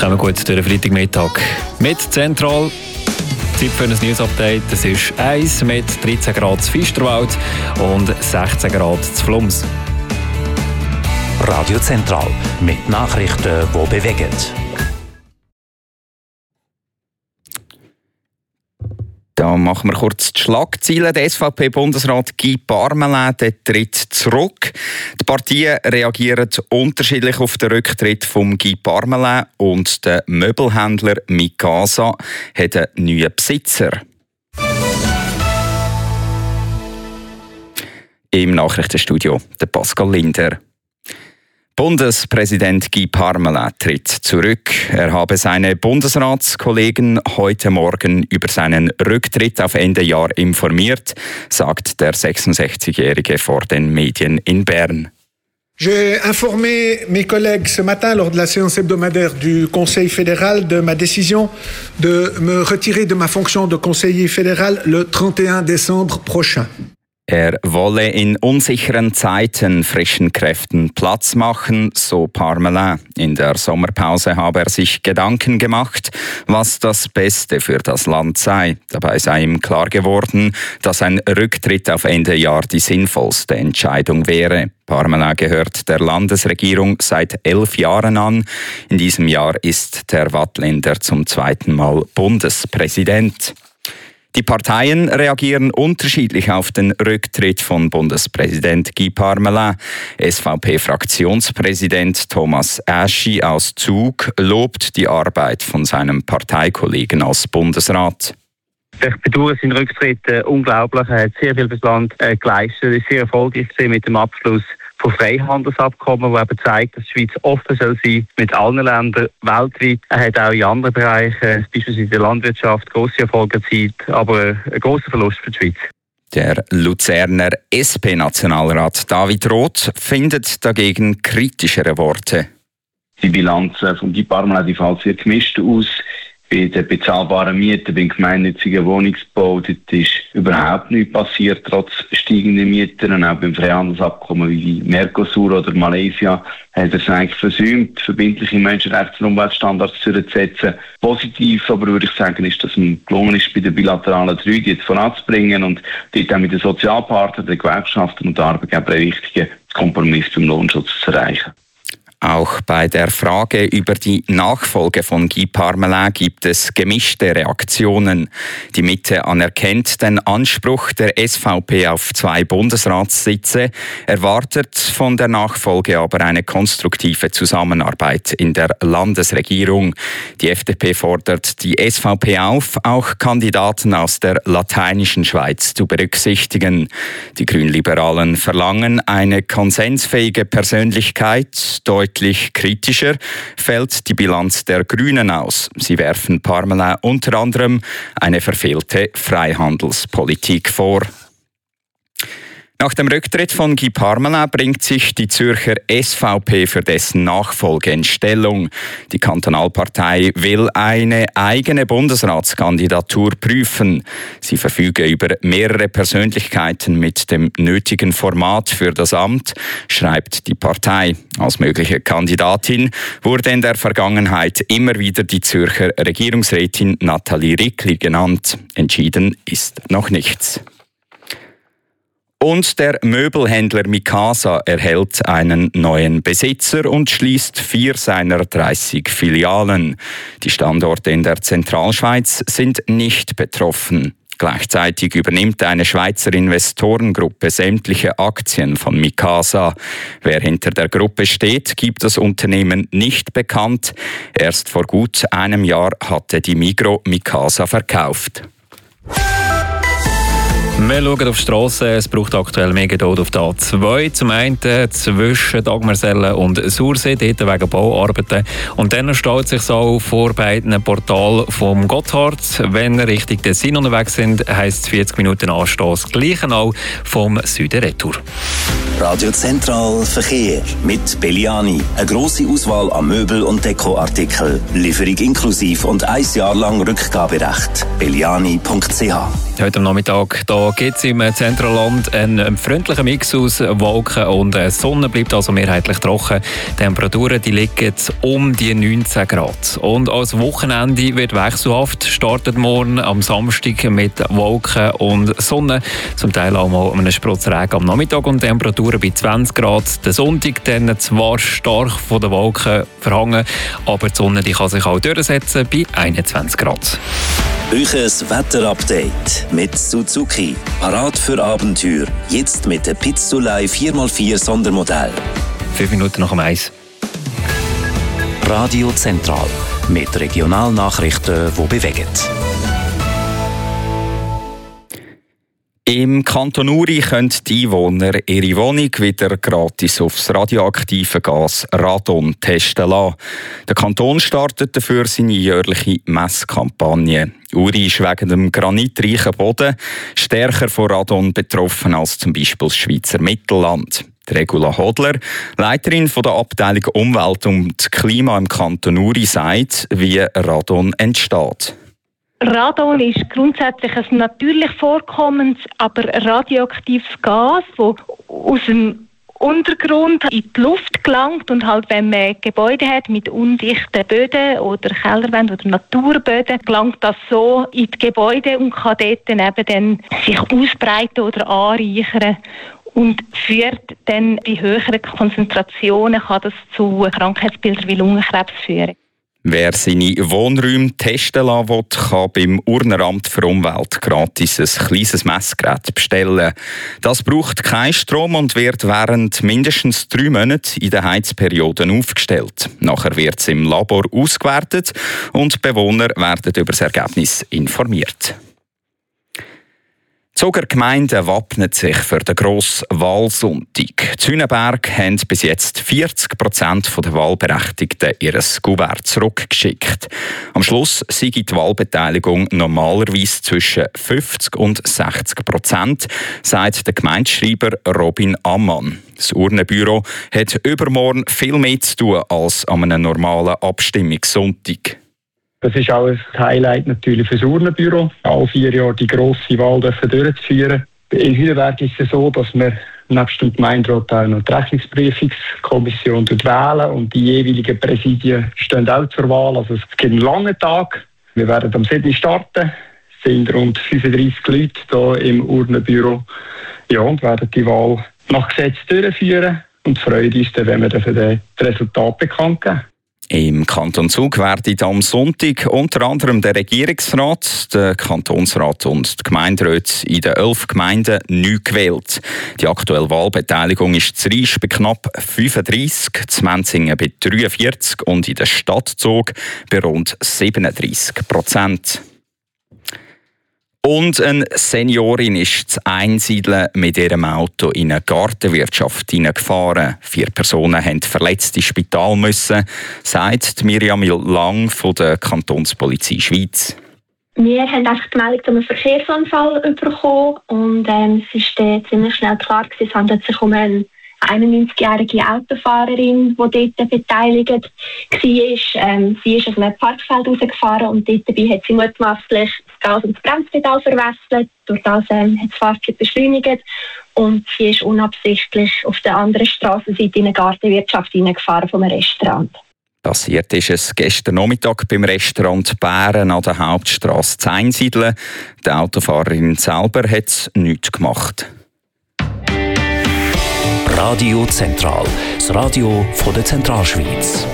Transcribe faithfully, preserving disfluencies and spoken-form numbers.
kommen gut durch den Freitagmittag. Mit Zentral. Zeit für ein News-Update. Es ist eins mit dreizehn Grad zu Fisterwald und sechzehn Grad zu Flums. Radio Zentral mit Nachrichten, die bewegen. Da machen wir kurz die Schlagzeilen. Der S V P-Bundesrat Guy Parmelin tritt zurück. Die Partien reagieren unterschiedlich auf den Rücktritt von Guy Parmelin und der Möbelhändler Mikasa hat einen neuen Besitzer. Im Nachrichtenstudio der Pascal Linder. Bundespräsident Guy Parmelin tritt zurück. Er habe seine Bundesratskollegen heute Morgen über seinen Rücktritt auf Ende Jahr informiert, sagt der sechsundsechzigjährige vor den Medien in Bern. J'ai informé mes collègues ce matin lors de la séance hebdomadaire du Conseil fédéral de ma décision de me retirer de ma fonction de conseiller fédéral le trente et un décembre prochain. Er wolle in unsicheren Zeiten frischen Kräften Platz machen, so Parmelin. In der Sommerpause habe er sich Gedanken gemacht, was das Beste für das Land sei. Dabei sei ihm klar geworden, dass ein Rücktritt auf Ende Jahr die sinnvollste Entscheidung wäre. Parmelin gehört der Landesregierung seit elf Jahren an. In diesem Jahr ist der Waadtländer zum zweiten Mal Bundespräsident. Die Parteien reagieren unterschiedlich auf den Rücktritt von Bundespräsident Guy Parmelin. S V P-Fraktionspräsident Thomas Aschi aus Zug lobt die Arbeit von seinem Parteikollegen als Bundesrat. Ich bedauere seinen Rücktritt äh, unglaublich. Er hat sehr viel fürs Land äh, geleistet. Er ist sehr erfolgreich mit dem Abschluss von Freihandelsabkommen, das eben zeigt, dass die Schweiz offen soll sein mit allen Ländern weltweit. Er hat auch in anderen Bereichen, beispielsweise in der Landwirtschaft, grosse Erfolge erzielt, aber ein grosser Verlust für die Schweiz. Der Luzerner S P-Nationalrat David Roth findet dagegen kritischere Worte. Die Bilanz von Guy Parmelin fällt sehr gemischt aus. Bei den bezahlbaren Mieten, beim gemeinnützigen Wohnungsbau, dort ist überhaupt nichts passiert, trotz steigender Mieten. Und auch beim Freihandelsabkommen wie Mercosur oder Malaysia hat er es eigentlich versäumt, verbindliche Menschenrechts- und Umweltstandards durchzusetzen. Positiv aber würde ich sagen, ist, dass es gelungen ist, bei den bilateralen drei die jetzt voranzubringen und dort auch mit den Sozialpartnern, den Gewerkschaften und den Arbeitgebern einen wichtigen Kompromiss beim Lohnschutz zu erreichen. Auch bei der Frage über die Nachfolge von Guy Parmelin gibt es gemischte Reaktionen. Die Mitte anerkennt den Anspruch der S V P auf zwei Bundesratssitze, erwartet von der Nachfolge aber eine konstruktive Zusammenarbeit in der Landesregierung. Die F D P fordert die S V P auf, auch Kandidaten aus der lateinischen Schweiz zu berücksichtigen. Die Grünliberalen verlangen eine konsensfähige Persönlichkeit. Deutlich kritischer fällt die Bilanz der Grünen aus. Sie werfen Parmelin unter anderem eine verfehlte Freihandelspolitik vor. Nach dem Rücktritt von Guy Parmelin bringt sich die Zürcher S V P für dessen Nachfolge in Stellung. Die Kantonalpartei will eine eigene Bundesratskandidatur prüfen. Sie verfüge über mehrere Persönlichkeiten mit dem nötigen Format für das Amt, schreibt die Partei. Als mögliche Kandidatin wurde in der Vergangenheit immer wieder die Zürcher Regierungsrätin Nathalie Rickli genannt. Entschieden ist noch nichts. Und der Möbelhändler Mikasa erhält einen neuen Besitzer und schließt vier seiner dreißig Filialen. Die Standorte in der Zentralschweiz sind nicht betroffen. Gleichzeitig übernimmt eine Schweizer Investorengruppe sämtliche Aktien von Mikasa. Wer hinter der Gruppe steht, gibt das Unternehmen nicht bekannt. Erst vor gut einem Jahr hatte die Migros Mikasa verkauft. Wir schauen auf die Strasse. Es braucht aktuell mehr Geduld auf der A zwei. Zum einen zwischen Dagmarsellen und Sursee, dort wegen Bauarbeiten. Und dann staut sich so vor beiden Portalen vom Gotthard. Wenn wir Richtung Tessin unterwegs sind, heisst es vierzig Minuten Anstoss. Gleichen auch vom Süden Retour. Radio Zentral Verkehr mit Belliani. Eine grosse Auswahl an Möbel- und Dekoartikeln. Lieferung inklusiv und ein Jahr lang Rückgaberecht. belliani punkt c h. Heute am Nachmittag gibt es im Zentralland einen freundlichen Mix aus Wolken und Sonne, bleibt also mehrheitlich trocken. Die Temperaturen die liegen um die neunzehn Grad. Und als Wochenende wird wechselhaft. Startet morgen am Samstag mit Wolken und Sonne. Zum Teil auch mal einen Sprutz Regen am Nachmittag und Temperaturen bei zwanzig Grad. Der Sonntag dann zwar stark von den Wolken verhangen, aber die Sonne die kann sich auch durchsetzen bei einundzwanzig Grad. Euches Wetterupdate mit Suzuki. Parat für Abenteuer. Jetzt mit dem Pizzolei vier mal vier Sondermodell. Fünf Minuten nach dem Eis. Radio Zentral mit Regionalnachrichten, die bewegen. Im Kanton Uri können die Einwohner ihre Wohnung wieder gratis aufs radioaktive Gas Radon testen lassen. Der Kanton startet dafür seine jährliche Messkampagne. Uri ist wegen dem granitreichen Boden stärker von Radon betroffen als zum Beispiel das Schweizer Mittelland. Regula Hodler, Leiterin der Abteilung Umwelt und Klima im Kanton Uri, sagt, wie Radon entsteht. Radon ist grundsätzlich ein natürlich vorkommendes, aber radioaktives Gas, das aus dem Untergrund in die Luft gelangt und halt, wenn man Gebäude hat mit undichten Böden oder Kellerwänden oder Naturböden, gelangt das so in die Gebäude und kann dort dann eben dann sich ausbreiten oder anreichern. Und führt dann bei höheren Konzentrationen kann das zu Krankheitsbildern wie Lungenkrebs führen. Wer seine Wohnräume testen lassen will, kann beim Urneramt für Umwelt gratis ein kleines Messgerät bestellen. Das braucht keinen Strom und wird während mindestens drei Monaten in den Heizperioden aufgestellt. Nachher wird es im Labor ausgewertet und die Bewohner werden über das Ergebnis informiert. Die Zuger Gemeinde wappnet sich für den grossen Wahlsonntag. Die Hünenberg haben bis jetzt vierzig Prozent der Wahlberechtigten ihr Kuvert zurückgeschickt. Am Schluss sei die Wahlbeteiligung normalerweise zwischen fünfzig und sechzig Prozent, sagt der Gemeindeschreiber Robin Ammann. Das Urnenbüro hat übermorgen viel mehr zu tun als an einem normalen Abstimmungssonntag. Das ist auch ein Highlight natürlich für das Urnenbüro, alle vier Jahre die grosse Wahl durchzuführen. In Hünenberg ist es so, dass wir nebst dem Gemeinderat auch noch die Rechnungsprüfungskommission wählen und die jeweiligen Präsidien stehen auch zur Wahl. Also es gibt einen langen Tag. Wir werden am siebten starten. Es sind rund fünfunddreissig Leute hier im Urnenbüro, ja, und werden die Wahl nach Gesetz durchführen und freuen uns dann, wenn wir das Resultat bekannt geben. Im Kanton Zug werden am Sonntag unter anderem der Regierungsrat, der Kantonsrat und die Gemeinderäte in den elf Gemeinden neu gewählt. Die aktuelle Wahlbeteiligung ist zu Riesch bei knapp fünfunddreissig, zu Menzingen bei dreiundvierzig und in der Stadt Zug bei rund siebenunddreissig Prozent. Und eine Seniorin ist zu Einsiedeln mit ihrem Auto in eine Gartenwirtschaft hineingefahren. Vier Personen mussten verletzt ins Spital müssen, sagt Miriam Lang von der Kantonspolizei Schweiz. Wir haben einfach die Meldung zu einem Verkehrsunfall bekommen und ähm, es ist äh, ziemlich schnell klar gewesen, es handelt sich um eine einundneunzigjährige Autofahrerin, die dort beteiligt war. Ähm, sie ist auf einem Parkfeld rausgefahren und dort dabei hat sie mutmaßlich das Gas- und das Bremspedal verwechselt. Durch das ähm, hat das Fahrzeug beschleunigt und sie ist unabsichtlich auf der anderen Strassenseite in eine Gartenwirtschaft hineingefahren vom Restaurant. Passiert ist es gestern Nachmittag beim Restaurant Bären an der Hauptstrasse zu Einsiedeln. Die Autofahrerin selber hat nichts gemacht. Radio Zentral, das Radio von der Zentralschweiz.